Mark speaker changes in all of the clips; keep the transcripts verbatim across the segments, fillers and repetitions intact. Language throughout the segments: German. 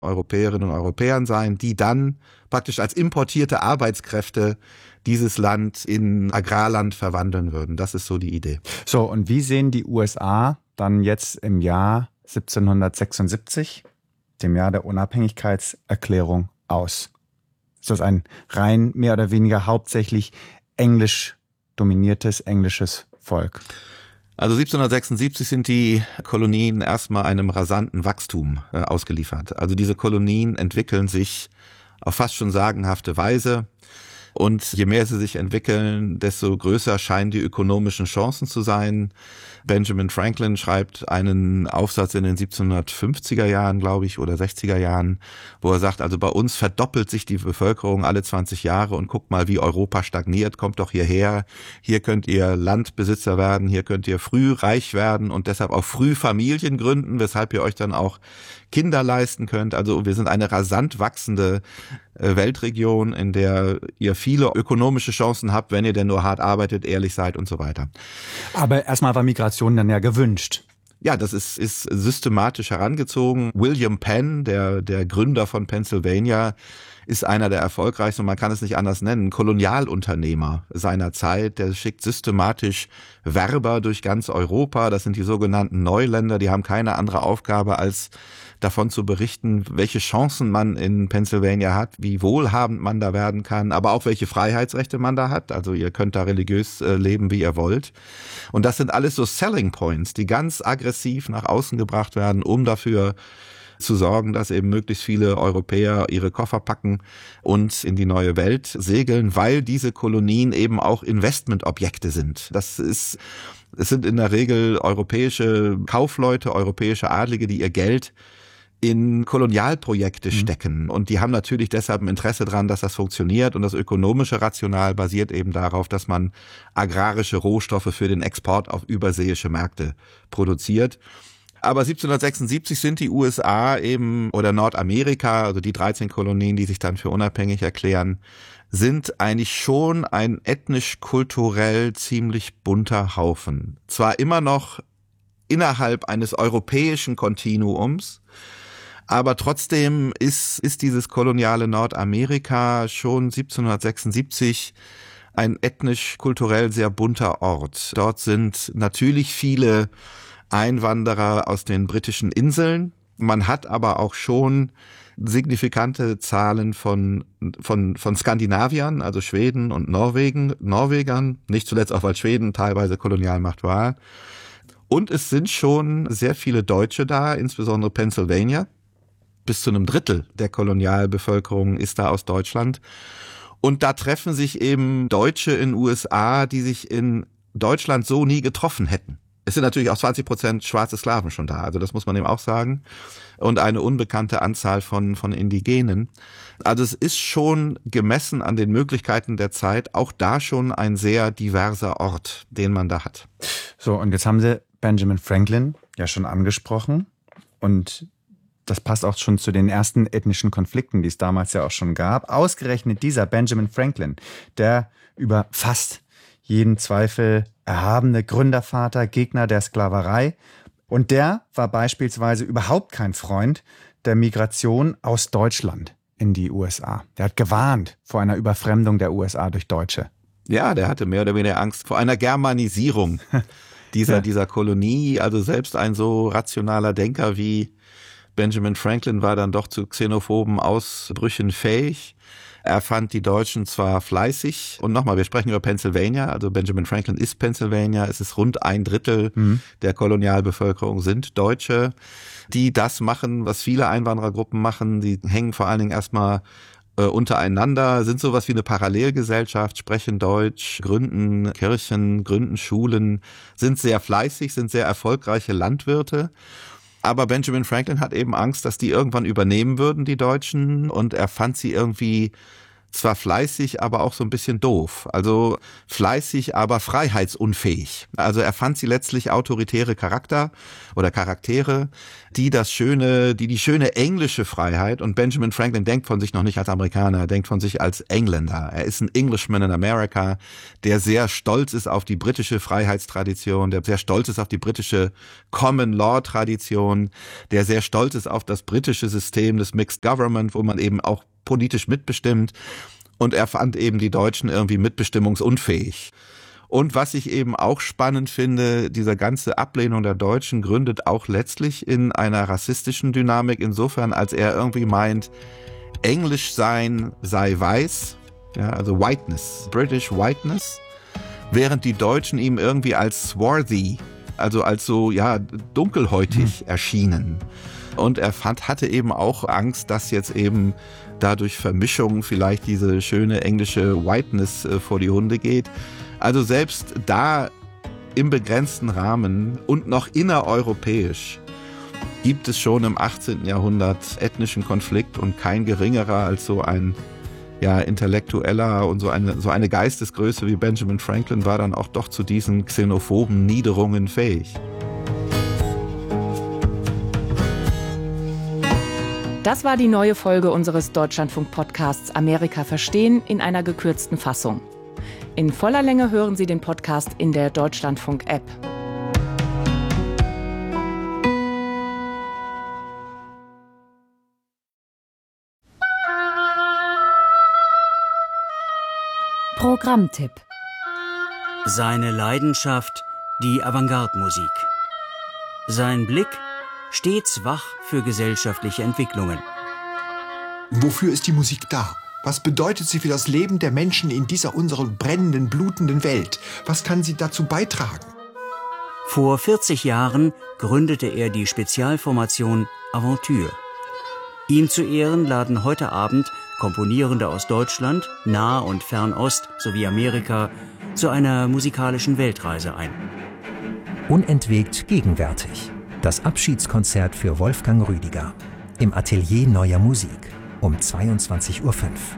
Speaker 1: Europäerinnen und Europäern sein, die dann praktisch als importierte Arbeitskräfte dieses Land in Agrarland verwandeln würden. Das ist so die Idee.
Speaker 2: So, und wie sehen die U S A dann jetzt im Jahr siebzehnhundertsechsundsiebzig, dem Jahr der Unabhängigkeitserklärung, aus? Ist das ein rein mehr oder weniger hauptsächlich englisch dominiertes englisches Volk?
Speaker 1: Also siebzehnhundertsechsundsiebzig sind die Kolonien erstmal einem rasanten Wachstum äh, ausgeliefert. Also diese Kolonien entwickeln sich auf fast schon sagenhafte Weise. Und je mehr sie sich entwickeln, desto größer scheinen die ökonomischen Chancen zu sein. Benjamin Franklin schreibt einen Aufsatz in den siebzehnhundertfünfziger Jahren, glaube ich, oder sechziger Jahren, wo er sagt, also bei uns verdoppelt sich die Bevölkerung alle zwanzig Jahre und guckt mal, wie Europa stagniert, kommt doch hierher. Hier könnt ihr Landbesitzer werden, hier könnt ihr früh reich werden und deshalb auch früh Familien gründen, weshalb ihr euch dann auch Kinder leisten könnt. Also wir sind eine rasant wachsende Weltregion, in der ihr viele ökonomische Chancen habt, wenn ihr denn nur hart arbeitet, ehrlich seid und so weiter.
Speaker 2: Aber erstmal war Migration dann ja gewünscht.
Speaker 1: Ja, das ist, ist systematisch herangezogen. William Penn, der, der Gründer von Pennsylvania, ist einer der erfolgreichsten, und man kann es nicht anders nennen, Kolonialunternehmer seiner Zeit. Der schickt systematisch Werber durch ganz Europa. Das sind die sogenannten Neuländer. Die haben keine andere Aufgabe, als davon zu berichten, welche Chancen man in Pennsylvania hat, wie wohlhabend man da werden kann, aber auch welche Freiheitsrechte man da hat. Also ihr könnt da religiös äh, leben, wie ihr wollt. Und das sind alles so Selling Points, die ganz aggressiv nach außen gebracht werden, um dafür zu sorgen, dass eben möglichst viele Europäer ihre Koffer packen und in die neue Welt segeln, weil diese Kolonien eben auch Investmentobjekte sind. Das ist, es sind in der Regel europäische Kaufleute, europäische Adlige, die ihr Geld in Kolonialprojekte stecken. Und die haben natürlich deshalb ein Interesse daran, dass das funktioniert. Und das ökonomische Rational basiert eben darauf, dass man agrarische Rohstoffe für den Export auf überseeische Märkte produziert. Aber siebzehnhundertsechsundsiebzig sind die U S A eben, oder Nordamerika, also die dreizehn Kolonien, die sich dann für unabhängig erklären, sind eigentlich schon ein ethnisch-kulturell ziemlich bunter Haufen. Zwar immer noch innerhalb eines europäischen Kontinuums, aber trotzdem ist, ist dieses koloniale Nordamerika schon siebzehnhundertsechsundsiebzig ein ethnisch-kulturell sehr bunter Ort. Dort sind natürlich viele Einwanderer aus den britischen Inseln. Man hat aber auch schon signifikante Zahlen von, von, von Skandinaviern, also Schweden und Norwegen, Norwegern, nicht zuletzt auch, weil Schweden teilweise Kolonialmacht war. Und es sind schon sehr viele Deutsche da, insbesondere Pennsylvania. Bis zu einem Drittel der Kolonialbevölkerung ist da aus Deutschland. Und da treffen sich eben Deutsche in den U S A, die sich in Deutschland so nie getroffen hätten. Es sind natürlich auch zwanzig Prozent schwarze Sklaven schon da, also das muss man eben auch sagen. Und eine unbekannte Anzahl von, von Indigenen. Also es ist schon gemessen an den Möglichkeiten der Zeit auch da schon ein sehr diverser Ort, den man da hat.
Speaker 2: So, und jetzt haben Sie Benjamin Franklin ja schon angesprochen. Und das passt auch schon zu den ersten ethnischen Konflikten, die es damals ja auch schon gab. Ausgerechnet dieser Benjamin Franklin, der über fast jeden Zweifel erhabene Gründervater, Gegner der Sklaverei. Und der war beispielsweise überhaupt kein Freund der Migration aus Deutschland in die U S A. Der hat gewarnt vor einer Überfremdung der U S A durch Deutsche.
Speaker 1: Ja, der hatte mehr oder weniger Angst vor einer Germanisierung dieser, ja. dieser Kolonie. Also selbst ein so rationaler Denker wie Benjamin Franklin war dann doch zu xenophoben Ausbrüchen fähig. Er fand die Deutschen zwar fleißig, und nochmal, wir sprechen über Pennsylvania, also Benjamin Franklin ist Pennsylvania, es ist rund ein Drittel mhm. der Kolonialbevölkerung sind Deutsche, die das machen, was viele Einwanderergruppen machen, die hängen vor allen Dingen erstmal äh, untereinander, sind sowas wie eine Parallelgesellschaft, sprechen Deutsch, gründen Kirchen, gründen Schulen, sind sehr fleißig, sind sehr erfolgreiche Landwirte. Aber Benjamin Franklin hat eben Angst, dass die irgendwann übernehmen würden, die Deutschen. Und er fand sie irgendwie zwar fleißig, aber auch so ein bisschen doof. Also fleißig, aber freiheitsunfähig. Also er fand sie letztlich autoritäre Charakter oder Charaktere, die das schöne, die die schöne englische Freiheit, und Benjamin Franklin denkt von sich noch nicht als Amerikaner, er denkt von sich als Engländer. Er ist ein Englishman in America, der sehr stolz ist auf die britische Freiheitstradition, der sehr stolz ist auf die britische Common Law Tradition, der sehr stolz ist auf das britische System des Mixed Government, wo man eben auch politisch mitbestimmt, und er fand eben die Deutschen irgendwie mitbestimmungsunfähig. Und was ich eben auch spannend finde, diese ganze Ablehnung der Deutschen gründet auch letztlich in einer rassistischen Dynamik, insofern als er irgendwie meint, Englisch sein sei weiß, ja, also Whiteness, British Whiteness, während die Deutschen ihm irgendwie als swarthy, also als so ja dunkelhäutig hm. erschienen. Und er fand, hatte eben auch Angst, dass jetzt eben dadurch Vermischung vielleicht diese schöne englische Whiteness äh, vor die Hunde geht. Also selbst da im begrenzten Rahmen und noch innereuropäisch gibt es schon im achtzehnten Jahrhundert ethnischen Konflikt, und kein geringerer als so ein ja, Intellektueller und so eine, so eine Geistesgröße wie Benjamin Franklin war dann auch doch zu diesen xenophoben Niederungen fähig.
Speaker 3: Das war die neue Folge unseres Deutschlandfunk-Podcasts Amerika verstehen in einer gekürzten Fassung. In voller Länge hören Sie den Podcast in der Deutschlandfunk-App. Programmtipp.
Speaker 4: Seine Leidenschaft, die Avantgarde-Musik. Sein Blick, stets wach für gesellschaftliche Entwicklungen.
Speaker 5: Wofür ist die Musik da? Was bedeutet sie für das Leben der Menschen in dieser unserer brennenden, blutenden Welt? Was kann sie dazu beitragen?
Speaker 4: Vor vierzig Jahren gründete er die Spezialformation Aventure. Ihm zu Ehren laden heute Abend Komponierende aus Deutschland, Nah- und Fernost sowie Amerika zu einer musikalischen Weltreise ein.
Speaker 6: Unentwegt gegenwärtig. Das Abschiedskonzert für Wolfgang Rüdiger im Atelier Neuer Musik um zweiundzwanzig Uhr fünf.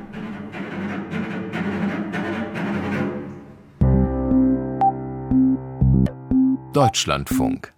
Speaker 7: Deutschlandfunk.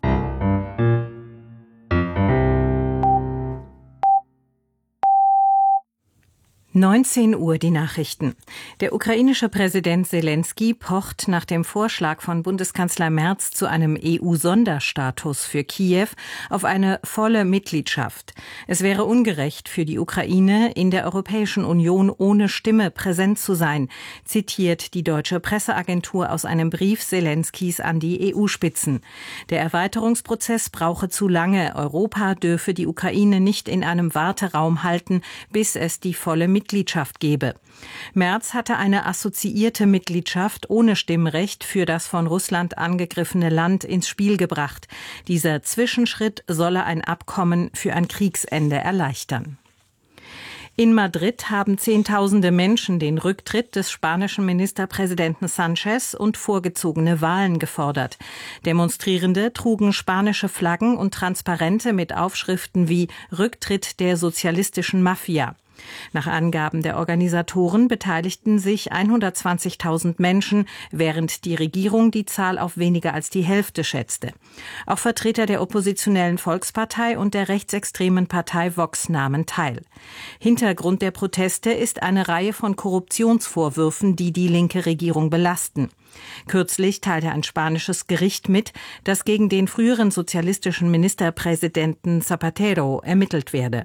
Speaker 8: neunzehn Uhr die Nachrichten. Der ukrainische Präsident Selenskyj pocht nach dem Vorschlag von Bundeskanzler Merz zu einem E U-Sonderstatus für Kiew auf eine volle Mitgliedschaft. Es wäre ungerecht für die Ukraine, in der Europäischen Union ohne Stimme präsent zu sein, zitiert die deutsche Presseagentur aus einem Brief Selenskys an die E U-Spitzen. Der Erweiterungsprozess brauche zu lange. Europa dürfe die Ukraine nicht in einem Warteraum halten, bis es die volle Mitgliedschaft Mitgliedschaft gebe. Merz hatte eine assoziierte Mitgliedschaft ohne Stimmrecht für das von Russland angegriffene Land ins Spiel gebracht. Dieser Zwischenschritt solle ein Abkommen für ein Kriegsende erleichtern. In Madrid haben Zehntausende Menschen den Rücktritt des spanischen Ministerpräsidenten Sánchez und vorgezogene Wahlen gefordert. Demonstrierende trugen spanische Flaggen und Transparente mit Aufschriften wie Rücktritt der sozialistischen Mafia. Nach Angaben der Organisatoren beteiligten sich hundertzwanzigtausend Menschen, während die Regierung die Zahl auf weniger als die Hälfte schätzte. Auch Vertreter der oppositionellen Volkspartei und der rechtsextremen Partei Vox nahmen teil. Hintergrund der Proteste ist eine Reihe von Korruptionsvorwürfen, die die linke Regierung belasten. Kürzlich teilte ein spanisches Gericht mit, dass gegen den früheren sozialistischen Ministerpräsidenten Zapatero ermittelt werde.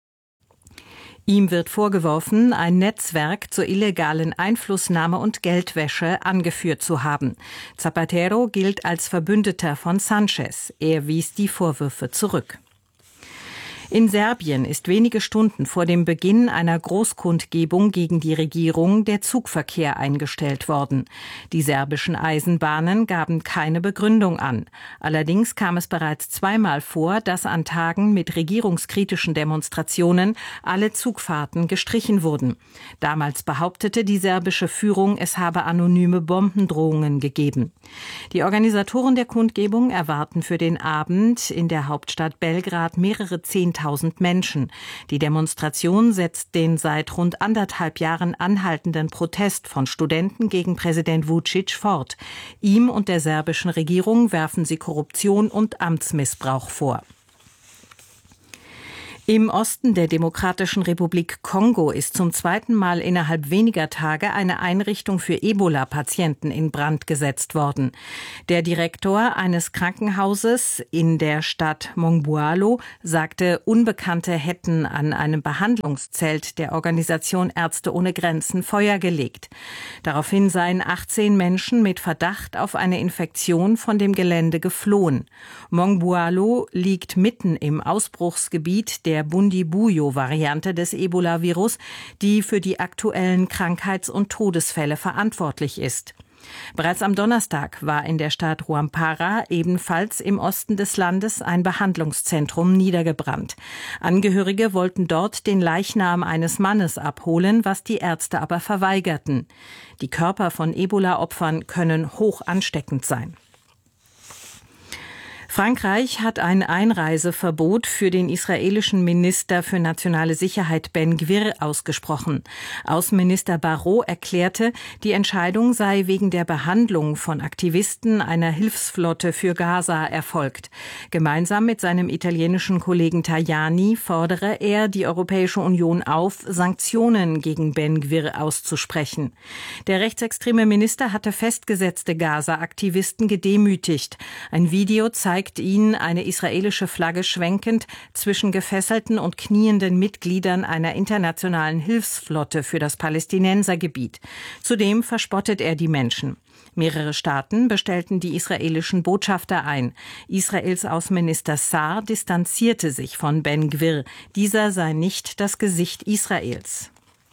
Speaker 8: Ihm wird vorgeworfen, ein Netzwerk zur illegalen Einflussnahme und Geldwäsche angeführt zu haben. Zapatero gilt als Verbündeter von Sánchez. Er wies die Vorwürfe zurück. In Serbien ist wenige Stunden vor dem Beginn einer Großkundgebung gegen die Regierung der Zugverkehr eingestellt worden. Die serbischen Eisenbahnen gaben keine Begründung an. Allerdings kam es bereits zweimal vor, dass an Tagen mit regierungskritischen Demonstrationen alle Zugfahrten gestrichen wurden. Damals behauptete die serbische Führung, es habe anonyme Bombendrohungen gegeben. Die Organisatoren der Kundgebung erwarten für den Abend in der Hauptstadt Belgrad mehrere Zehntausend zweitausend Menschen. Die Demonstration setzt den seit rund anderthalb Jahren anhaltenden Protest von Studenten gegen Präsident Vučić fort. Ihm und der serbischen Regierung werfen sie Korruption und Amtsmissbrauch vor. Im Osten der Demokratischen Republik Kongo ist zum zweiten Mal innerhalb weniger Tage eine Einrichtung für Ebola-Patienten in Brand gesetzt worden. Der Direktor eines Krankenhauses in der Stadt Mongbualo sagte, Unbekannte hätten an einem Behandlungszelt der Organisation Ärzte ohne Grenzen Feuer gelegt. Daraufhin seien achtzehn Menschen mit Verdacht auf eine Infektion von dem Gelände geflohen. Mongbualo liegt mitten im Ausbruchsgebiet der der Bundibugyo-Variante des Ebola-Virus, die für die aktuellen Krankheits- und Todesfälle verantwortlich ist. Bereits am Donnerstag war in der Stadt Rwampara, ebenfalls im Osten des Landes, ein Behandlungszentrum niedergebrannt. Angehörige wollten dort den Leichnam eines Mannes abholen, was die Ärzte aber verweigerten. Die Körper von Ebola-Opfern können hoch ansteckend sein. Frankreich hat ein Einreiseverbot für den israelischen Minister für nationale Sicherheit Ben Gvir ausgesprochen. Außenminister Barrot erklärte, die Entscheidung sei wegen der Behandlung von Aktivisten einer Hilfsflotte für Gaza erfolgt. Gemeinsam mit seinem italienischen Kollegen Tajani fordere er die Europäische Union auf, Sanktionen gegen Ben Gvir auszusprechen. Der rechtsextreme Minister hatte festgesetzte Gaza-Aktivisten gedemütigt. Ein Video zeigt ihn, eine israelische Flagge schwenkend, zwischen gefesselten und knienden Mitgliedern einer internationalen Hilfsflotte für das Palästinensergebiet. Zudem verspottet er die Menschen. Mehrere Staaten bestellten die israelischen Botschafter ein. Israels Außenminister Saar distanzierte sich von Ben Gvir. Dieser sei nicht das Gesicht Israels.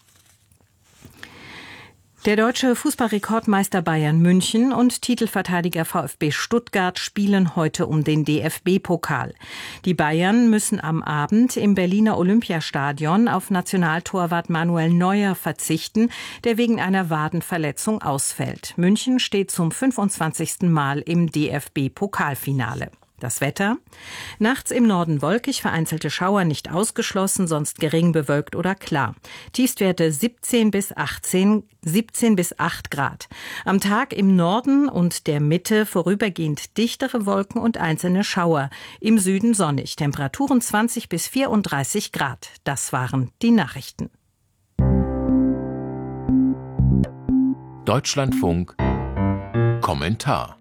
Speaker 8: Der deutsche Fußballrekordmeister Bayern München und Titelverteidiger VfB Stuttgart spielen heute um den D F B-Pokal. Die Bayern müssen am Abend im Berliner Olympiastadion auf Nationaltorwart Manuel Neuer verzichten, der wegen einer Wadenverletzung ausfällt. München steht zum fünfundzwanzigsten Mal im D F B-Pokalfinale. Das Wetter? Nachts im Norden wolkig, vereinzelte Schauer nicht ausgeschlossen, sonst gering bewölkt oder klar. Tiefstwerte siebzehn bis achtzehn, siebzehn bis acht Grad. Am Tag im Norden und der Mitte vorübergehend dichtere Wolken und einzelne Schauer. Im Süden sonnig. Temperaturen zwanzig bis vierunddreißig Grad. Das waren die Nachrichten.
Speaker 7: Deutschlandfunk Kommentar.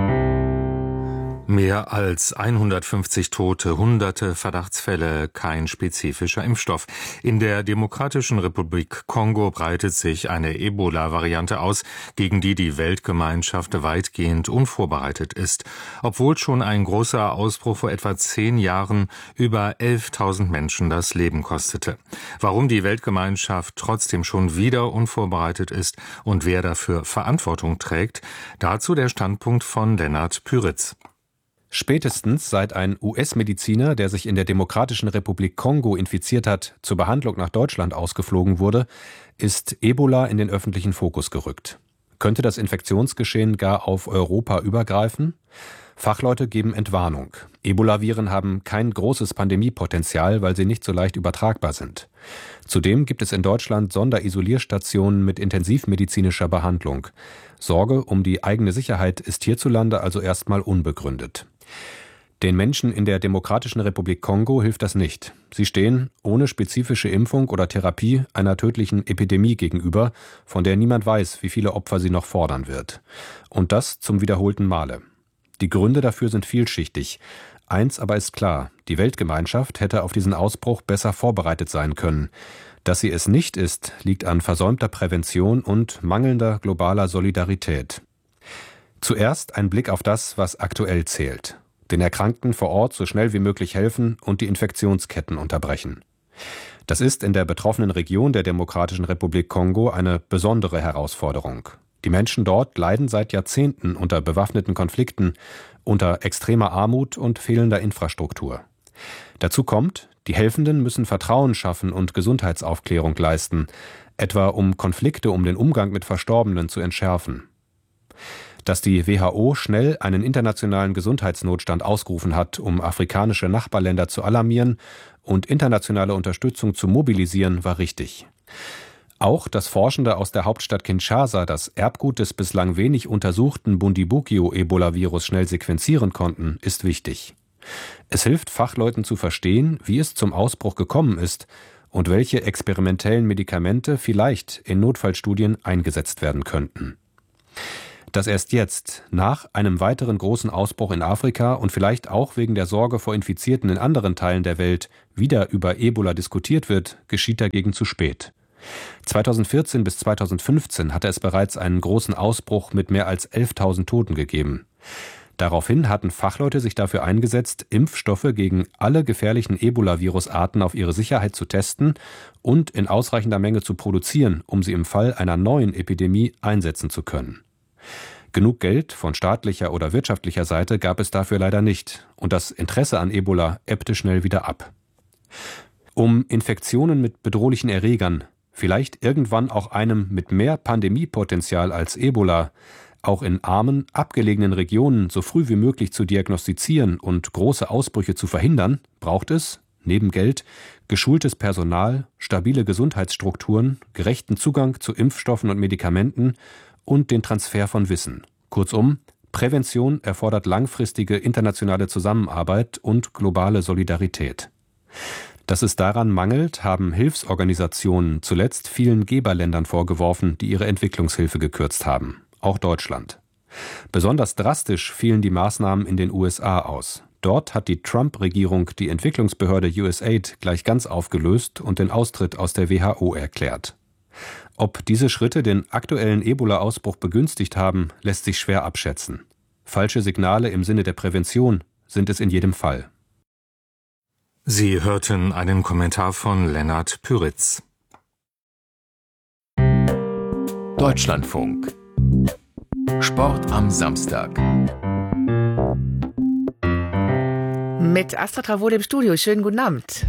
Speaker 9: Mehr als hundertfünfzig Tote, hunderte Verdachtsfälle, kein spezifischer Impfstoff. In der Demokratischen Republik Kongo breitet sich eine Ebola-Variante aus, gegen die die Weltgemeinschaft weitgehend unvorbereitet ist. Obwohl schon ein großer Ausbruch vor etwa zehn Jahren über elftausend Menschen das Leben kostete. Warum die Weltgemeinschaft trotzdem schon wieder unvorbereitet ist und wer dafür Verantwortung trägt, dazu der Standpunkt von Lennart Püritz.
Speaker 10: Spätestens seit ein U S-Mediziner, der sich in der Demokratischen Republik Kongo infiziert hat, zur Behandlung nach Deutschland ausgeflogen wurde, ist Ebola in den öffentlichen Fokus gerückt. Könnte das Infektionsgeschehen gar auf Europa übergreifen? Fachleute geben Entwarnung. Ebola-Viren haben kein großes Pandemiepotenzial, weil sie nicht so leicht übertragbar sind. Zudem gibt es in Deutschland Sonderisolierstationen mit intensivmedizinischer Behandlung. Sorge um die eigene Sicherheit ist hierzulande also erstmal unbegründet. Den Menschen in der Demokratischen Republik Kongo hilft das nicht. Sie stehen ohne spezifische Impfung oder Therapie einer tödlichen Epidemie gegenüber, von der niemand weiß, wie viele Opfer sie noch fordern wird. Und das zum wiederholten Male. Die Gründe dafür sind vielschichtig. Eins aber ist klar, die Weltgemeinschaft hätte auf diesen Ausbruch besser vorbereitet sein können. Dass sie es nicht ist, liegt an versäumter Prävention und mangelnder globaler Solidarität. Zuerst ein Blick auf das, was aktuell zählt. Den Erkrankten vor Ort so schnell wie möglich helfen und die Infektionsketten unterbrechen. Das ist in der betroffenen Region der Demokratischen Republik Kongo eine besondere Herausforderung. Die Menschen dort leiden seit Jahrzehnten unter bewaffneten Konflikten, unter extremer Armut und fehlender Infrastruktur. Dazu kommt, die Helfenden müssen Vertrauen schaffen und Gesundheitsaufklärung leisten, etwa um Konflikte um den Umgang mit Verstorbenen zu entschärfen. Dass die W H O schnell einen internationalen Gesundheitsnotstand ausgerufen hat, um afrikanische Nachbarländer zu alarmieren und internationale Unterstützung zu mobilisieren, war richtig. Auch, dass Forschende aus der Hauptstadt Kinshasa das Erbgut des bislang wenig untersuchten Bundibugyo-Ebola-Virus schnell sequenzieren konnten, ist wichtig. Es hilft Fachleuten zu verstehen, wie es zum Ausbruch gekommen ist und welche experimentellen Medikamente vielleicht in Notfallstudien eingesetzt werden könnten. Dass erst jetzt, nach einem weiteren großen Ausbruch in Afrika und vielleicht auch wegen der Sorge vor Infizierten in anderen Teilen der Welt, wieder über Ebola diskutiert wird, geschieht dagegen zu spät. zweitausendvierzehn bis zweitausendfünfzehn hatte es bereits einen großen Ausbruch mit mehr als elftausend Toten gegeben. Daraufhin hatten Fachleute sich dafür eingesetzt, Impfstoffe gegen alle gefährlichen Ebola-Virusarten auf ihre Sicherheit zu testen und in ausreichender Menge zu produzieren, um sie im Fall einer neuen Epidemie einsetzen zu können. Genug Geld von staatlicher oder wirtschaftlicher Seite gab es dafür leider nicht und das Interesse an Ebola ebbte schnell wieder ab. Um Infektionen mit bedrohlichen Erregern, vielleicht irgendwann auch einem mit mehr Pandemiepotenzial als Ebola, auch in armen, abgelegenen Regionen so früh wie möglich zu diagnostizieren und große Ausbrüche zu verhindern, braucht es, neben Geld, geschultes Personal, stabile Gesundheitsstrukturen, gerechten Zugang zu Impfstoffen und Medikamenten und den Transfer von Wissen. Kurzum, Prävention erfordert langfristige internationale Zusammenarbeit und globale Solidarität. Dass es daran mangelt, haben Hilfsorganisationen zuletzt vielen Geberländern vorgeworfen, die ihre Entwicklungshilfe gekürzt haben. Auch Deutschland. Besonders drastisch fielen die Maßnahmen in den U S A aus. Dort hat die Trump-Regierung die Entwicklungsbehörde U S A I D gleich ganz aufgelöst und den Austritt aus der W H O erklärt. Ob diese Schritte den aktuellen Ebola-Ausbruch begünstigt haben, lässt sich schwer abschätzen. Falsche Signale im Sinne der Prävention sind es in jedem Fall.
Speaker 9: Sie hörten einen Kommentar von Lennart Püritz.
Speaker 7: Deutschlandfunk. Sport am Samstag.
Speaker 11: Mit Astrid Ravoud im Studio. Schönen guten Abend.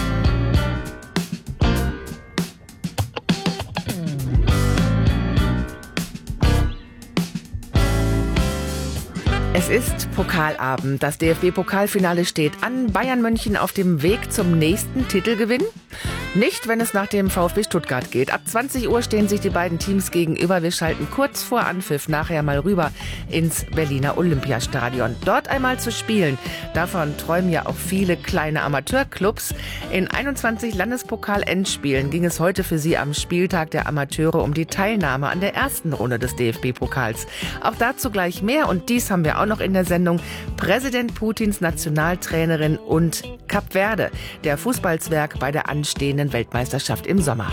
Speaker 11: Es ist Pokalabend. Das D F B-Pokalfinale steht an. Bayern München auf dem Weg zum nächsten Titelgewinn? Nicht, wenn es nach dem VfB Stuttgart geht. Ab zwanzig Uhr stehen sich die beiden Teams gegenüber. Wir schalten kurz vor Anpfiff nachher mal rüber ins Berliner Olympiastadion. Dort einmal zu spielen, davon träumen ja auch viele kleine Amateurclubs. In einundzwanzig Landespokal-Endspielen ging es heute für sie am Spieltag der Amateure um die Teilnahme an der ersten Runde des D F B-Pokals. Auch dazu gleich mehr und dies haben wir auch noch in der Sendung. Präsident Putins Nationaltrainerin und Kap Verde, der Fußballzwerg bei der anstehenden Weltmeisterschaft im Sommer.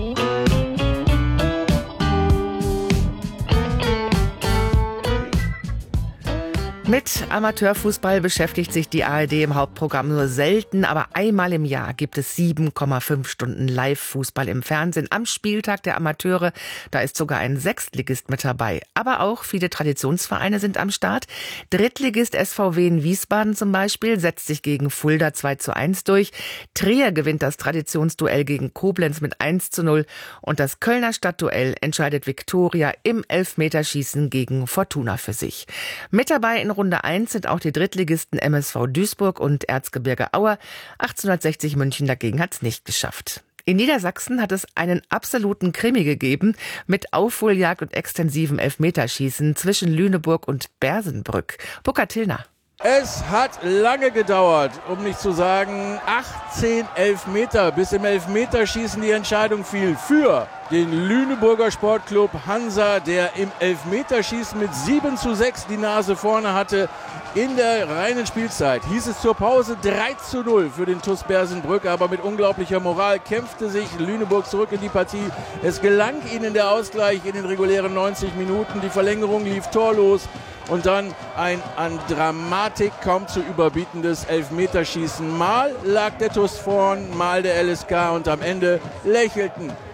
Speaker 11: Mit Amateurfußball beschäftigt sich die A R D im Hauptprogramm nur selten, aber einmal im Jahr gibt es sieben Komma fünf Stunden Live-Fußball im Fernsehen am Spieltag der Amateure. Da ist sogar ein Sechstligist mit dabei. Aber auch viele Traditionsvereine sind am Start. Drittligist S V W in Wiesbaden zum Beispiel setzt sich gegen Fulda zwei zu eins durch. Trier gewinnt das Traditionsduell gegen Koblenz mit eins zu null. Und das Kölner Stadtduell entscheidet Viktoria im Elfmeterschießen gegen Fortuna für sich. Mit dabei in Runde eins sind auch die Drittligisten M S V Duisburg und Erzgebirge Aue. achtzehnhundertsechzig München dagegen hat es nicht geschafft. In Niedersachsen hat es einen absoluten Krimi gegeben mit Aufholjagd und extensivem Elfmeterschießen zwischen Lüneburg und Bersenbrück. Burkhard Tillner.
Speaker 12: Es hat lange gedauert, um nicht zu sagen achtzehn Elfmeter, bis im Elfmeterschießen die Entscheidung fiel für den Lüneburger Sportclub Hansa, der im Elfmeterschießen mit sieben zu sechs die Nase vorne hatte. In der reinen Spielzeit hieß es zur Pause drei zu null für den T U S Bersenbrück, aber mit unglaublicher Moral kämpfte sich Lüneburg zurück in die Partie. Es gelang ihnen der Ausgleich in den regulären neunzig Minuten, die Verlängerung lief torlos. Und dann ein an Dramatik kaum zu überbietendes Elfmeterschießen. Mal lag der T U S vorn, mal der L S K und am Ende lächelten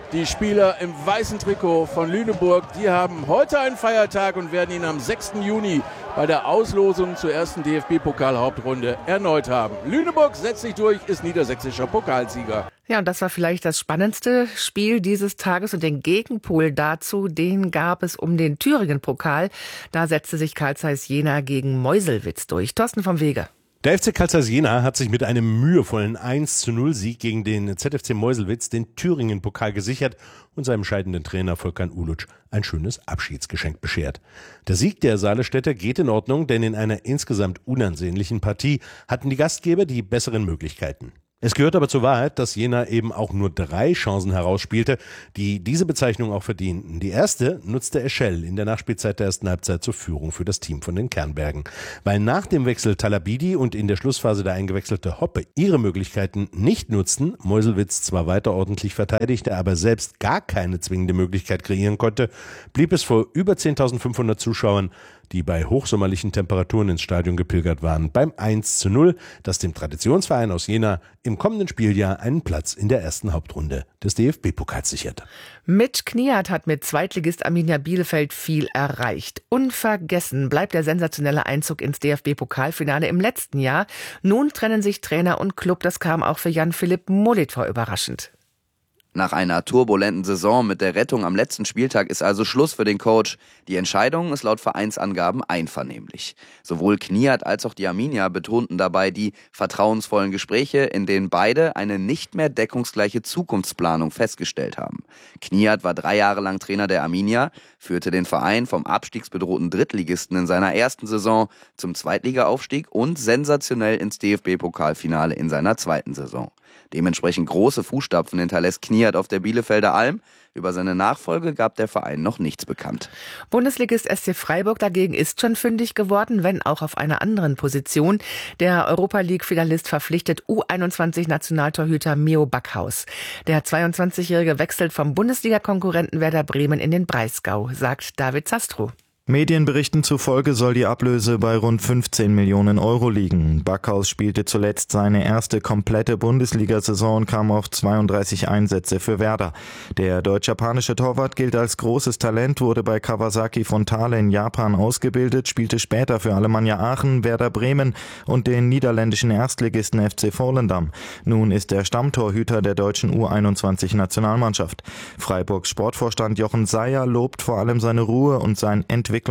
Speaker 12: Die Spieler im weißen Trikot von Lüneburg, die haben heute einen Feiertag und werden ihn am sechsten Juni bei der Auslosung zur ersten D F B-Pokal-Hauptrunde erneut haben. Lüneburg setzt sich durch, ist niedersächsischer Pokalsieger.
Speaker 11: Ja, und das war vielleicht das spannendste Spiel dieses Tages und den Gegenpol dazu, den gab es um den Thüringen-Pokal. Da setzte sich Carl Zeiss Jena gegen Meuselwitz durch. Thorsten vom Wege.
Speaker 13: Der F C Carl Zeiss Jena hat sich mit einem mühevollen eins zu null Sieg gegen den Z F C Meuselwitz den Thüringen-Pokal gesichert und seinem scheidenden Trainer Volkan Uluc ein schönes Abschiedsgeschenk beschert. Der Sieg der Saalestädter geht in Ordnung, denn in einer insgesamt unansehnlichen Partie hatten die Gastgeber die besseren Möglichkeiten. Es gehört aber zur Wahrheit, dass Jena eben auch nur drei Chancen herausspielte, die diese Bezeichnung auch verdienten. Die erste nutzte Eschel in der Nachspielzeit der ersten Halbzeit zur Führung für das Team von den Kernbergen. Weil nach dem Wechsel Talabidi und in der Schlussphase der eingewechselte Hoppe ihre Möglichkeiten nicht nutzten, Meuselwitz zwar weiter ordentlich verteidigte, aber selbst gar keine zwingende Möglichkeit kreieren konnte, blieb es vor über zehntausendfünfhundert Zuschauern, die bei hochsommerlichen Temperaturen ins Stadion gepilgert waren, beim eins zu null, das dem Traditionsverein aus Jena im kommenden Spieljahr einen Platz in der ersten Hauptrunde des D F B-Pokals sichert.
Speaker 11: Mitch Kniat hat mit Zweitligist Arminia Bielefeld viel erreicht. Unvergessen bleibt der sensationelle Einzug ins D F B-Pokalfinale im letzten Jahr. Nun trennen sich Trainer und Club. Das kam auch für Jan-Philipp Molitor überraschend.
Speaker 14: Nach einer turbulenten Saison mit der Rettung am letzten Spieltag ist also Schluss für den Coach. Die Entscheidung ist laut Vereinsangaben einvernehmlich. Sowohl Kniat als auch die Arminia betonten dabei die vertrauensvollen Gespräche, in denen beide eine nicht mehr deckungsgleiche Zukunftsplanung festgestellt haben. Kniat war drei Jahre lang Trainer der Arminia, führte den Verein vom abstiegsbedrohten Drittligisten in seiner ersten Saison zum Zweitligaaufstieg und sensationell ins D F B-Pokalfinale in seiner zweiten Saison. Dementsprechend große Fußstapfen hinterlässt Kniat auf der Bielefelder Alm. Über seine Nachfolge gab der Verein noch nichts bekannt.
Speaker 11: Bundesligist S C Freiburg dagegen ist schon fündig geworden, wenn auch auf einer anderen Position. Der Europa-League-Finalist verpflichtet U einundzwanzig-Nationaltorhüter Mio Backhaus. Der zweiundzwanzigjährige wechselt vom Bundesliga-Konkurrenten Werder Bremen in den Breisgau, sagt David Zastrow.
Speaker 15: Medienberichten zufolge soll die Ablöse bei rund fünfzehn Millionen Euro liegen. Backhaus spielte zuletzt seine erste komplette Bundesliga-Saison und kam auf zweiunddreißig Einsätze für Werder. Der deutsch-japanische Torwart gilt als großes Talent, wurde bei Kawasaki Frontale in Japan ausgebildet, spielte später für Alemannia Aachen, Werder Bremen und den niederländischen Erstligisten F C Volendam. Nun ist er Stammtorhüter der deutschen U einundzwanzig-Nationalmannschaft. Freiburgs Sportvorstand Jochen Seyer lobt vor allem seine Ruhe und sein Entwicklungspotenzial.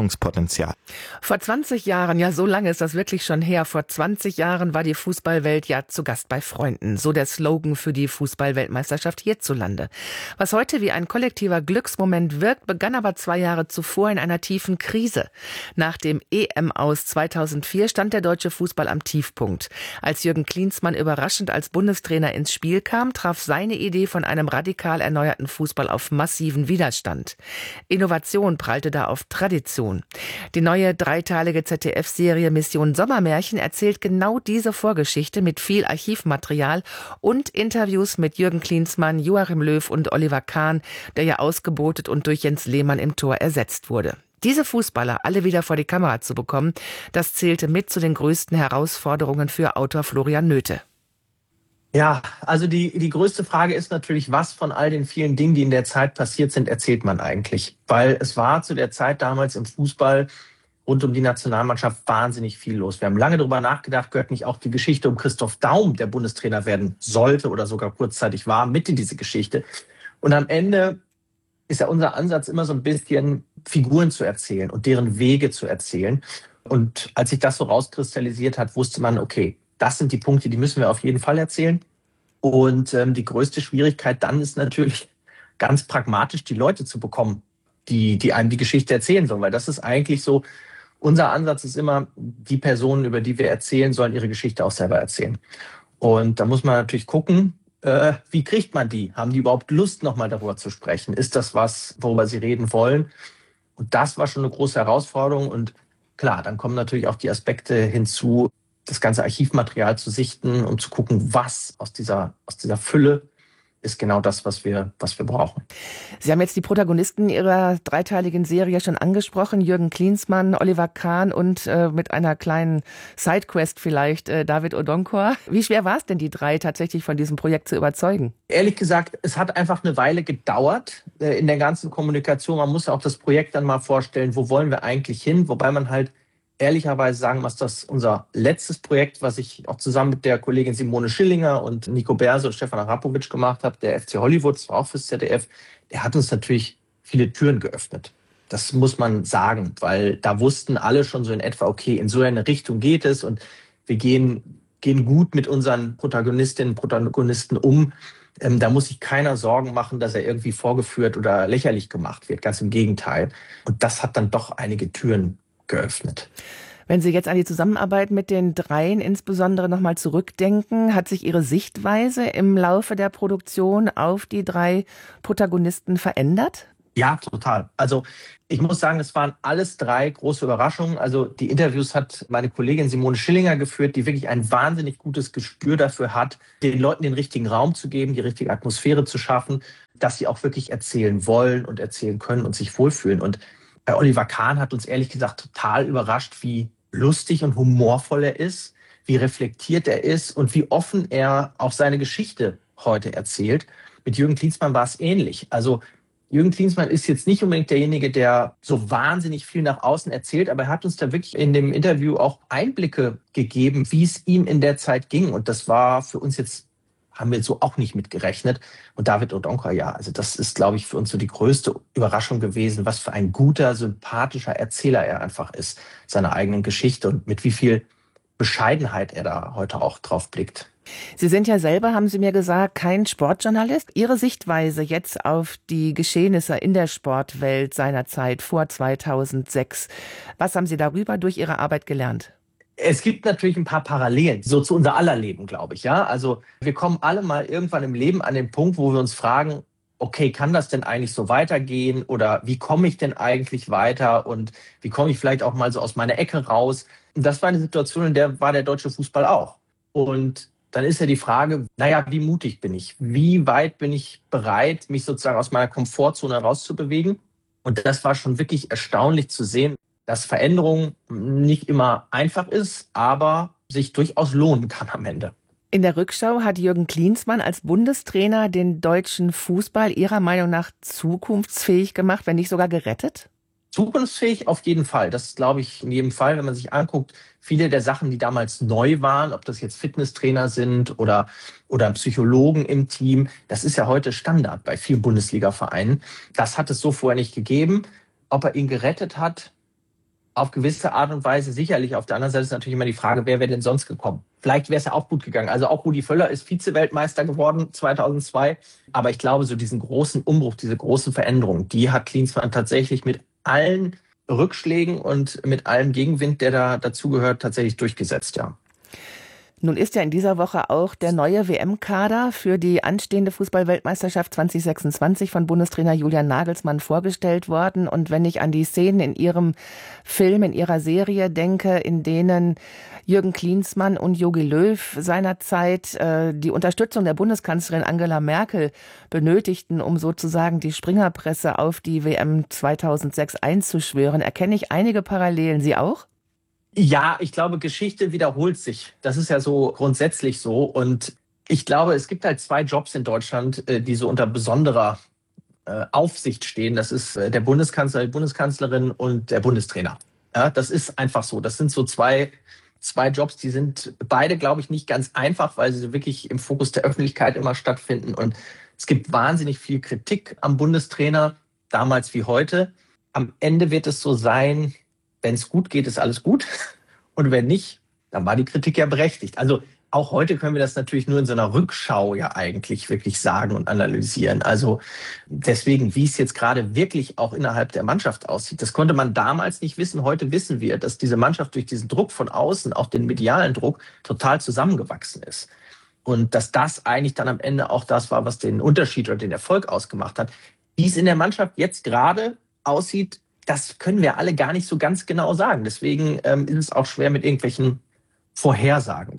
Speaker 11: Vor zwanzig Jahren, ja so lange ist das wirklich schon her, vor zwanzig Jahren war die Fußballwelt ja zu Gast bei Freunden. So der Slogan für die Fußball-Weltmeisterschaft hierzulande. Was heute wie ein kollektiver Glücksmoment wirkt, begann aber zwei Jahre zuvor in einer tiefen Krise. Nach dem E M-Aus zweitausendvier stand der deutsche Fußball am Tiefpunkt. Als Jürgen Klinsmann überraschend als Bundestrainer ins Spiel kam, traf seine Idee von einem radikal erneuerten Fußball auf massiven Widerstand. Innovation prallte da auf Tradition. Die neue dreiteilige Z D F-Serie Mission Sommermärchen erzählt genau diese Vorgeschichte mit viel Archivmaterial und Interviews mit Jürgen Klinsmann, Joachim Löw und Oliver Kahn, der ja ausgebotet und durch Jens Lehmann im Tor ersetzt wurde. Diese Fußballer alle wieder vor die Kamera zu bekommen, das zählte mit zu den größten Herausforderungen für Autor Florian Nöthe.
Speaker 16: Ja, also die, die größte Frage ist natürlich, was von all den vielen Dingen, die in der Zeit passiert sind, erzählt man eigentlich? Weil es war zu der Zeit damals im Fußball rund um die Nationalmannschaft wahnsinnig viel los. Wir haben lange darüber nachgedacht, gehört nicht auch die Geschichte um Christoph Daum, der Bundestrainer werden sollte oder sogar kurzzeitig war, mit in diese Geschichte. Und am Ende ist ja unser Ansatz immer so ein bisschen Figuren zu erzählen und deren Wege zu erzählen. Und als sich das so rauskristallisiert hat, wusste man, okay, das sind die Punkte, die müssen wir auf jeden Fall erzählen. Und ähm, die größte Schwierigkeit dann ist natürlich, ganz pragmatisch die Leute zu bekommen, die, die einem die Geschichte erzählen sollen. Weil das ist eigentlich so, unser Ansatz ist immer, die Personen, über die wir erzählen, sollen ihre Geschichte auch selber erzählen. Und da muss man natürlich gucken, äh, wie kriegt man die? Haben die überhaupt Lust, nochmal darüber zu sprechen? Ist das was, worüber sie reden wollen? Und das war schon eine große Herausforderung. Und klar, dann kommen natürlich auch die Aspekte hinzu, das ganze Archivmaterial zu sichten und zu gucken, was aus dieser, aus dieser Fülle ist genau das, was wir, was wir brauchen.
Speaker 11: Sie haben jetzt die Protagonisten Ihrer dreiteiligen Serie schon angesprochen. Jürgen Klinsmann, Oliver Kahn und äh, mit einer kleinen Sidequest vielleicht äh, David Odonkor. Wie schwer war es denn, die drei tatsächlich von diesem Projekt zu überzeugen?
Speaker 16: Ehrlich gesagt, es hat einfach eine Weile gedauert äh, in der ganzen Kommunikation. Man muss ja auch das Projekt dann mal vorstellen, wo wollen wir eigentlich hin? Wobei man halt ehrlicherweise sagen muss, dass unser letztes Projekt, was ich auch zusammen mit der Kollegin Simone Schillinger und Nico Berse und Stefan Arapovic gemacht habe, der F C Hollywood, das war auch fürs Z D F, der hat uns natürlich viele Türen geöffnet. Das muss man sagen, weil da wussten alle schon so in etwa, okay, in so eine Richtung geht es und wir gehen, gehen gut mit unseren Protagonistinnen und Protagonisten um. Ähm, da muss sich keiner Sorgen machen, dass er irgendwie vorgeführt oder lächerlich gemacht wird. Ganz im Gegenteil. Und das hat dann doch einige Türen geöffnet.
Speaker 11: Wenn Sie jetzt an die Zusammenarbeit mit den Dreien insbesondere nochmal zurückdenken, hat sich Ihre Sichtweise im Laufe der Produktion auf die drei Protagonisten verändert?
Speaker 16: Ja, total. Also ich muss sagen, es waren alles drei große Überraschungen. Also die Interviews hat meine Kollegin Simone Schillinger geführt, die wirklich ein wahnsinnig gutes Gespür dafür hat, den Leuten den richtigen Raum zu geben, die richtige Atmosphäre zu schaffen, dass sie auch wirklich erzählen wollen und erzählen können und sich wohlfühlen. Und bei Oliver Kahn hat uns ehrlich gesagt total überrascht, wie lustig und humorvoll er ist, wie reflektiert er ist und wie offen er auch seine Geschichte heute erzählt. Mit Jürgen Klinsmann war es ähnlich. Also Jürgen Klinsmann ist jetzt nicht unbedingt derjenige, der so wahnsinnig viel nach außen erzählt, aber er hat uns da wirklich in dem Interview auch Einblicke gegeben, wie es ihm in der Zeit ging. Und das war für uns jetzt, haben wir so auch nicht mitgerechnet. Und David Odonkor, ja, also das ist, glaube ich, für uns so die größte Überraschung gewesen, was für ein guter, sympathischer Erzähler er einfach ist, seiner eigenen Geschichte und mit wie viel Bescheidenheit er da heute auch drauf blickt.
Speaker 11: Sie sind ja selber, haben Sie mir gesagt, kein Sportjournalist. Ihre Sichtweise jetzt auf die Geschehnisse in der Sportwelt seiner Zeit vor zweitausendsechs, was haben Sie darüber durch Ihre Arbeit gelernt?
Speaker 16: Es gibt natürlich ein paar Parallelen, so zu unser aller Leben, glaube ich. Ja, also wir kommen alle mal irgendwann im Leben an den Punkt, wo wir uns fragen, okay, kann das denn eigentlich so weitergehen oder wie komme ich denn eigentlich weiter und wie komme ich vielleicht auch mal so aus meiner Ecke raus? Und das war eine Situation, in der war der deutsche Fußball auch. Und dann ist ja die Frage, naja, wie mutig bin ich? Wie weit bin ich bereit, mich sozusagen aus meiner Komfortzone herauszubewegen? Und das war schon wirklich erstaunlich zu sehen, dass Veränderung nicht immer einfach ist, aber sich durchaus lohnen kann am Ende.
Speaker 11: In der Rückschau hat Jürgen Klinsmann als Bundestrainer den deutschen Fußball Ihrer Meinung nach zukunftsfähig gemacht, wenn nicht sogar gerettet?
Speaker 16: Zukunftsfähig auf jeden Fall. Das glaube ich in jedem Fall, wenn man sich anguckt, viele der Sachen, die damals neu waren, ob das jetzt Fitnesstrainer sind oder, oder Psychologen im Team, das ist ja heute Standard bei vielen Bundesliga-Vereinen. Das hat es so vorher nicht gegeben. Ob er ihn gerettet hat, auf gewisse Art und Weise sicherlich. Auf der anderen Seite ist natürlich immer die Frage, wer wäre denn sonst gekommen? Vielleicht wäre es ja auch gut gegangen. Also auch Rudi Völler ist Vize-Weltmeister geworden zweitausendzwei. Aber ich glaube, so diesen großen Umbruch, diese großen Veränderungen, die hat Klinsmann tatsächlich mit allen Rückschlägen und mit allem Gegenwind, der da dazugehört, tatsächlich durchgesetzt, ja.
Speaker 11: Nun ist ja in dieser Woche auch der neue W M-Kader für die anstehende Fußball-Weltmeisterschaft zwanzig sechsundzwanzig von Bundestrainer Julian Nagelsmann vorgestellt worden. Und wenn ich an die Szenen in Ihrem Film, in Ihrer Serie denke, in denen Jürgen Klinsmann und Jogi Löw seinerzeit äh, die Unterstützung der Bundeskanzlerin Angela Merkel benötigten, um sozusagen die Springerpresse auf die W M zweitausendsechs einzuschwören, erkenne ich einige Parallelen. Sie auch?
Speaker 16: Ja, ich glaube, Geschichte wiederholt sich. Das ist ja so grundsätzlich so. Und ich glaube, es gibt halt zwei Jobs in Deutschland, die so unter besonderer Aufsicht stehen. Das ist der Bundeskanzler, die Bundeskanzlerin und der Bundestrainer. Ja, das ist einfach so. Das sind so zwei, zwei Jobs, die sind beide, glaube ich, nicht ganz einfach, weil sie wirklich im Fokus der Öffentlichkeit immer stattfinden. Und es gibt wahnsinnig viel Kritik am Bundestrainer, damals wie heute. Am Ende wird es so sein, wenn es gut geht, ist alles gut. Und wenn nicht, dann war die Kritik ja berechtigt. Also auch heute können wir das natürlich nur in so einer Rückschau ja eigentlich wirklich sagen und analysieren. Also deswegen, wie es jetzt gerade wirklich auch innerhalb der Mannschaft aussieht, das konnte man damals nicht wissen. Heute wissen wir, dass diese Mannschaft durch diesen Druck von außen, auch den medialen Druck, total zusammengewachsen ist. Und dass das eigentlich dann am Ende auch das war, was den Unterschied oder den Erfolg ausgemacht hat. Wie es in der Mannschaft jetzt gerade aussieht, das können wir alle gar nicht so ganz genau sagen. Deswegen ähm, ist es auch schwer mit irgendwelchen Vorhersagen, glaube ich.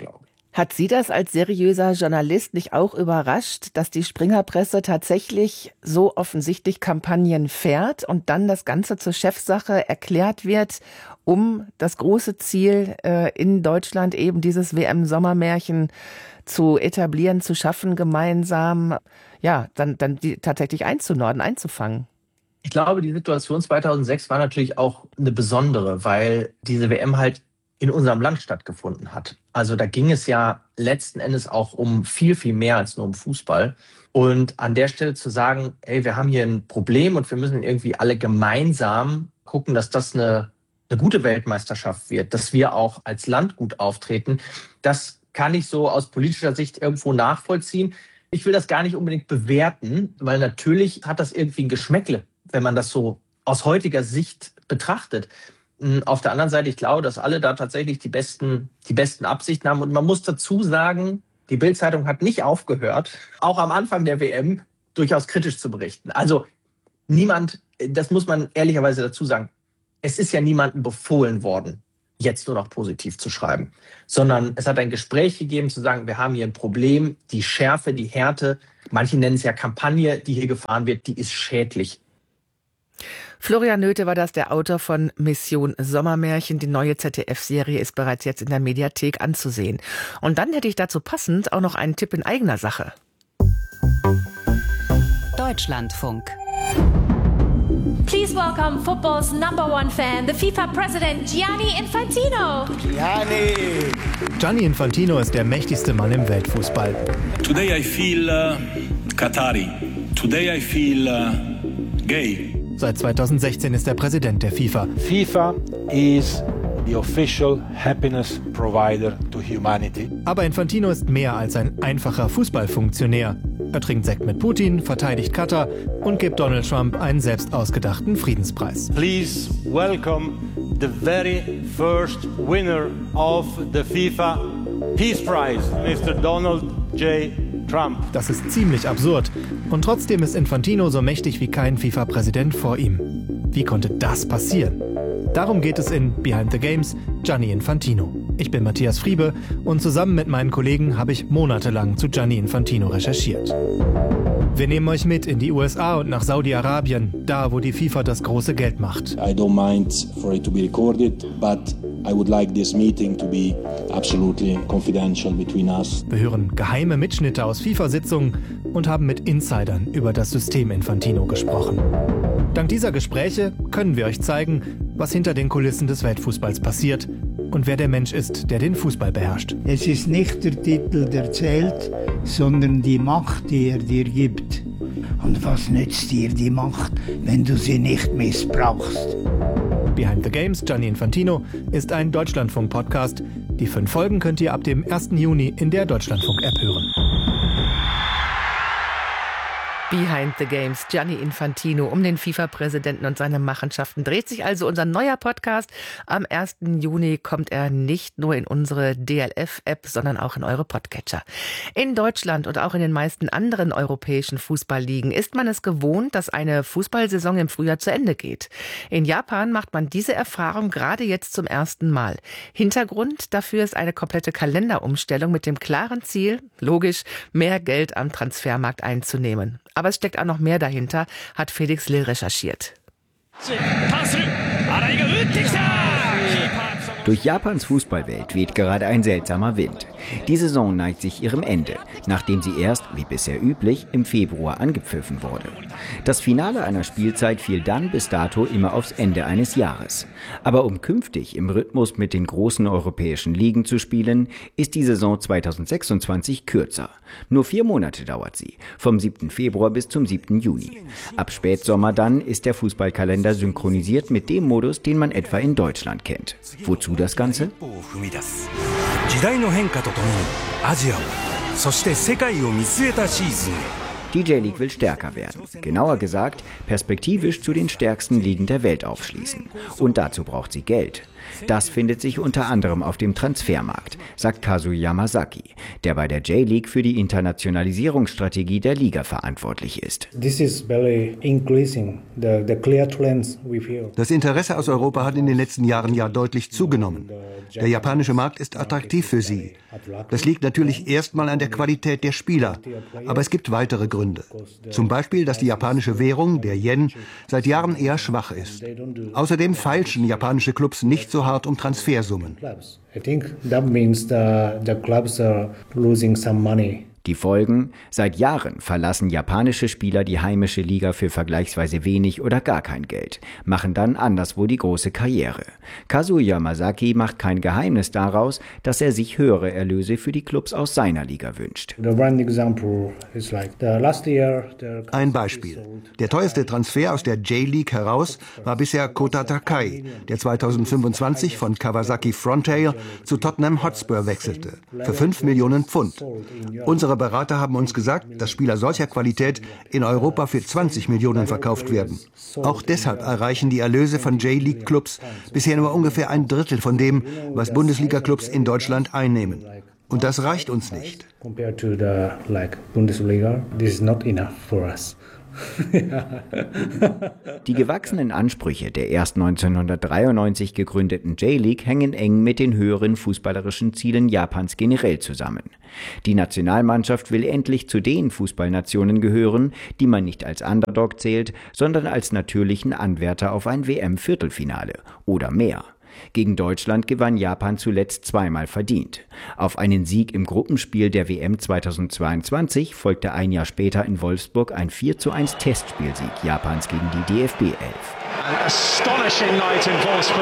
Speaker 11: Hat Sie das als seriöser Journalist nicht auch überrascht, dass die Springerpresse tatsächlich so offensichtlich Kampagnen fährt und dann das Ganze zur Chefsache erklärt wird, um das große Ziel äh, in Deutschland eben dieses W M-Sommermärchen zu etablieren, zu schaffen, gemeinsam, ja, dann, dann die tatsächlich einzunorden, einzufangen?
Speaker 16: Ich glaube, die Situation zweitausendsechs war natürlich auch eine besondere, weil diese W M halt in unserem Land stattgefunden hat. Also da ging es ja letzten Endes auch um viel, viel mehr als nur um Fußball. Und an der Stelle zu sagen, ey, wir haben hier ein Problem und wir müssen irgendwie alle gemeinsam gucken, dass das eine, eine gute Weltmeisterschaft wird, dass wir auch als Land gut auftreten, das kann ich so aus politischer Sicht irgendwo nachvollziehen. Ich will das gar nicht unbedingt bewerten, weil natürlich hat das irgendwie ein Geschmäckle, wenn man das so aus heutiger Sicht betrachtet. Auf der anderen Seite, ich glaube, dass alle da tatsächlich die besten, die besten Absichten haben. Und man muss dazu sagen, die Bild-Zeitung hat nicht aufgehört, auch am Anfang der W M durchaus kritisch zu berichten. Also niemand, das muss man ehrlicherweise dazu sagen, es ist ja niemandem befohlen worden, jetzt nur noch positiv zu schreiben. Sondern es hat ein Gespräch gegeben, zu sagen, wir haben hier ein Problem, die Schärfe, die Härte, manche nennen es ja Kampagne, die hier gefahren wird, die ist schädlich.
Speaker 11: Florian Noethe war das, der Autor von Mission Sommermärchen. Die neue Z D F-Serie ist bereits jetzt in der Mediathek anzusehen. Und dann hätte ich dazu passend auch noch einen Tipp in eigener Sache.
Speaker 17: Deutschlandfunk. Please welcome football's number one fan, the FIFA President Gianni Infantino.
Speaker 18: Gianni! Gianni Infantino ist der mächtigste Mann im Weltfußball.
Speaker 19: Today I feel uh, Qatari. Today I feel uh, gay.
Speaker 18: Seit zweitausendsechzehn ist er Präsident der FIFA.
Speaker 20: FIFA is the official happiness provider to humanity.
Speaker 18: Aber Infantino ist mehr als ein einfacher Fußballfunktionär. Er trinkt Sekt mit Putin, verteidigt Katar und gibt Donald Trump einen selbst ausgedachten Friedenspreis.
Speaker 20: Please welcome the very first winner of the FIFA Peace Prize, Mister Donald J. Trump.
Speaker 18: Das ist ziemlich absurd. Und trotzdem ist Infantino so mächtig wie kein FIFA-Präsident vor ihm. Wie konnte das passieren? Darum geht es in Behind the Games, Gianni Infantino. Ich bin Matthias Friebe und zusammen mit meinen Kollegen habe ich monatelang zu Gianni Infantino recherchiert. Wir nehmen euch mit in die U S A und nach Saudi-Arabien, da wo die FIFA das große Geld macht.
Speaker 21: I don't mind for it to be recorded, but I would like this meeting to be absolutely confidential between us.
Speaker 18: Wir hören geheime Mitschnitte aus FIFA-Sitzungen und haben mit Insidern über das System Infantino gesprochen. Dank dieser Gespräche können wir euch zeigen, was hinter den Kulissen des Weltfußballs passiert und wer der Mensch ist, der den Fußball beherrscht.
Speaker 22: Es ist nicht der Titel, der zählt, sondern die Macht, die er dir gibt. Und was nützt dir die Macht, wenn du sie nicht missbrauchst?
Speaker 18: Behind the Games, Gianni Infantino, ist ein Deutschlandfunk-Podcast. Die fünf Folgen könnt ihr ab dem ersten Juni in der Deutschlandfunk-App hören.
Speaker 11: Behind the Games, Gianni Infantino, um den FIFA-Präsidenten und seine Machenschaften dreht sich also unser neuer Podcast. Am ersten Juni kommt er nicht nur in unsere D L F-App, sondern auch in eure Podcatcher. In Deutschland und auch in den meisten anderen europäischen Fußballligen ist man es gewohnt, dass eine Fußballsaison im Frühjahr zu Ende geht. In Japan macht man diese Erfahrung gerade jetzt zum ersten Mal. Hintergrund dafür ist eine komplette Kalenderumstellung mit dem klaren Ziel, logisch, mehr Geld am Transfermarkt einzunehmen. Aber es steckt auch noch mehr dahinter, hat Felix Lill recherchiert.
Speaker 23: Durch Japans Fußballwelt weht gerade ein seltsamer Wind. Die Saison neigt sich ihrem Ende, nachdem sie erst, wie bisher üblich, im Februar angepfiffen wurde. Das Finale einer Spielzeit fiel dann bis dato immer aufs Ende eines Jahres. Aber um künftig im Rhythmus mit den großen europäischen Ligen zu spielen, ist die Saison zweitausendsechsundzwanzig kürzer. Nur vier Monate dauert sie, vom siebten Februar bis zum siebten Juni. Ab Spätsommer dann ist der Fußballkalender synchronisiert mit dem Modus, den man etwa in Deutschland kennt. Wozu das Ganze? Die J-League will stärker werden. Genauer gesagt, perspektivisch zu den stärksten Ligen der Welt aufschließen. Und dazu braucht sie Geld. Das findet sich unter anderem auf dem Transfermarkt, sagt Kazuo Yamazaki, der bei der J-League für die Internationalisierungsstrategie der Liga verantwortlich ist.
Speaker 1: Das Interesse aus Europa hat in den letzten Jahren ja deutlich zugenommen. Der japanische Markt ist attraktiv für sie. Das liegt natürlich erstmal an der Qualität der Spieler, aber es gibt weitere Gründe. Zum Beispiel, dass die japanische Währung, der Yen, seit Jahren eher schwach ist. Außerdem feilschen japanische Clubs nicht so hart um Transfersummen.
Speaker 23: Die Folgen: Seit Jahren verlassen japanische Spieler die heimische Liga für vergleichsweise wenig oder gar kein Geld, machen dann anderswo die große Karriere. Kazuo Yamazaki macht kein Geheimnis daraus, dass er sich höhere Erlöse für die Clubs aus seiner Liga wünscht.
Speaker 1: Ein Beispiel. Der teuerste Transfer aus der J-League heraus war bisher Kota Takai, der zweitausendfünfundzwanzig von Kawasaki Frontale zu Tottenham Hotspur wechselte, für fünf Millionen Pfund. Unsere Berater haben uns gesagt, dass Spieler solcher Qualität in Europa für zwanzig Millionen verkauft werden. Auch deshalb erreichen die Erlöse von J-League-Clubs bisher nur ungefähr ein Drittel von dem, was Bundesliga-Clubs in Deutschland einnehmen. Und das reicht uns nicht.
Speaker 23: Die gewachsenen Ansprüche der erst neunzehnhundertdreiundneunzig gegründeten J-League hängen eng mit den höheren fußballerischen Zielen Japans generell zusammen. Die Nationalmannschaft will endlich zu den Fußballnationen gehören, die man nicht als Underdog zählt, sondern als natürlichen Anwärter auf ein W M-Viertelfinale oder mehr. Gegen Deutschland gewann Japan zuletzt zweimal verdient. Auf einen Sieg im Gruppenspiel der W M zweitausendzweiundzwanzig folgte ein Jahr später in Wolfsburg ein vier zu eins Testspielsieg Japans gegen die D F B elf.
Speaker 2: An astonishing night in Wolfsburg.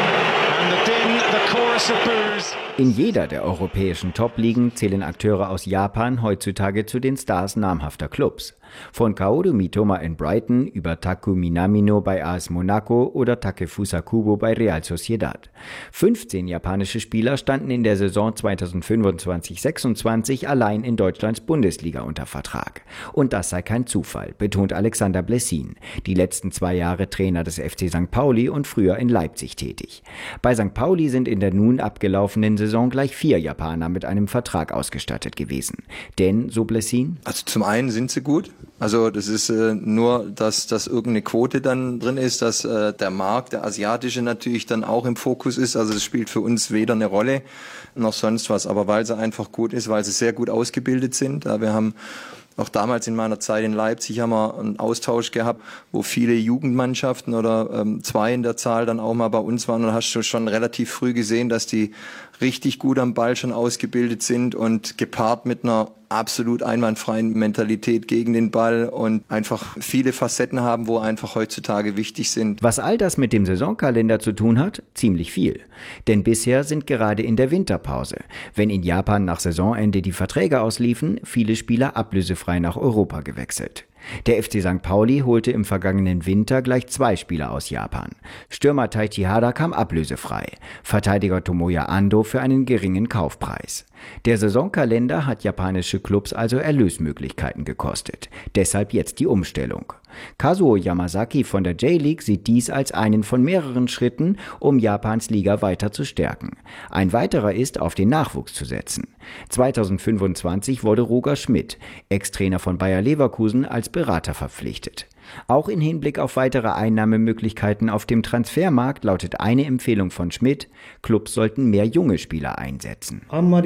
Speaker 2: And the din, the chorus of boos.
Speaker 23: In jeder der europäischen Top-Ligen zählen Akteure aus Japan heutzutage zu den Stars namhafter Clubs. Von Kaoru Mitoma in Brighton über Taku Minamino bei A S Monaco oder Takefusa Kubo bei Real Sociedad. fünfzehn japanische Spieler standen in der Saison zweitausendfünfundzwanzig sechsundzwanzig allein in Deutschlands Bundesliga unter Vertrag. Und das sei kein Zufall, betont Alexander Blessin, die letzten zwei Jahre Trainer des F C Sankt Pauli und früher in Leipzig tätig. Bei Sankt Pauli sind in der nun abgelaufenen Saison gleich vier Japaner mit einem Vertrag ausgestattet gewesen. Denn, so Blessin,
Speaker 3: also zum einen sind sie gut. Also das ist äh, nur, dass, dass irgendeine Quote dann drin ist, dass äh, der Markt, der asiatische natürlich dann auch im Fokus ist. Also das spielt für uns weder eine Rolle noch sonst was. Aber weil sie einfach gut ist, weil sie sehr gut ausgebildet sind. Ja, wir haben auch damals in meiner Zeit in Leipzig haben wir einen Austausch gehabt, wo viele Jugendmannschaften oder ähm, zwei in der Zahl dann auch mal bei uns waren. Und da hast du schon relativ früh gesehen, dass die richtig gut am Ball schon ausgebildet sind und gepaart mit einer absolut einwandfreien Mentalität gegen den Ball und einfach viele Facetten haben, wo einfach heutzutage wichtig sind.
Speaker 23: Was all das mit dem Saisonkalender zu tun hat? Ziemlich viel. Denn bisher sind gerade in der Winterpause, wenn in Japan nach Saisonende die Verträge ausliefen, viele Spieler ablösefrei nach Europa gewechselt. Der F C Sankt Pauli holte im vergangenen Winter gleich zwei Spieler aus Japan. Stürmer Taichi Hada kam ablösefrei, Verteidiger Tomoya Ando für einen geringen Kaufpreis. Der Saisonkalender hat japanische Clubs also Erlösmöglichkeiten gekostet. Deshalb jetzt die Umstellung. Kazuo Yamazaki von der J-League sieht dies als einen von mehreren Schritten, um Japans Liga weiter zu stärken. Ein weiterer ist, auf den Nachwuchs zu setzen. zweitausendfünfundzwanzig wurde Roger Schmidt, Ex-Trainer von Bayer Leverkusen, als Berater verpflichtet. Auch in Hinblick auf weitere Einnahmemöglichkeiten auf dem Transfermarkt lautet eine Empfehlung von Schmidt: Clubs sollten mehr junge Spieler einsetzen.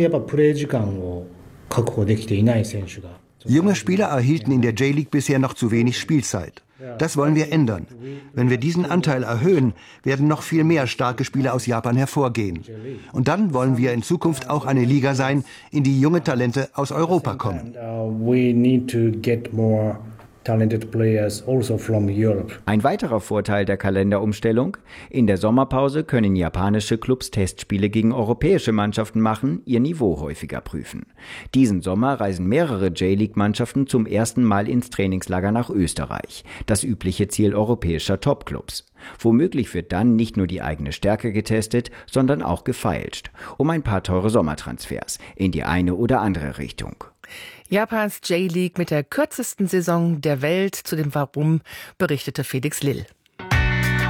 Speaker 1: Junge Spieler erhielten in der J-League bisher noch zu wenig Spielzeit. Das wollen wir ändern. Wenn wir diesen Anteil erhöhen, werden noch viel mehr starke Spieler aus Japan hervorgehen. Und dann wollen wir in Zukunft auch eine Liga sein, in die junge Talente aus Europa kommen.
Speaker 23: Ein weiterer Vorteil der Kalenderumstellung: In der Sommerpause können japanische Clubs Testspiele gegen europäische Mannschaften machen, ihr Niveau häufiger prüfen. Diesen Sommer reisen mehrere J-League-Mannschaften zum ersten Mal ins Trainingslager nach Österreich, das übliche Ziel europäischer Topclubs. Womöglich wird dann nicht nur die eigene Stärke getestet, sondern auch gefeilscht, um ein paar teure Sommertransfers in die eine oder andere Richtung.
Speaker 11: Japans J-League mit der kürzesten Saison der Welt. Zu dem Warum berichtete Felix Lill.